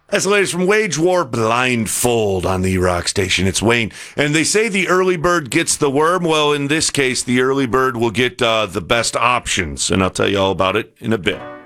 That's the latest from Wage War Blindfold on the Rock Station. It's Wayne. And they say the early bird gets the worm. Well, in this case, the early bird will get the best options. And I'll tell you all about it in a bit.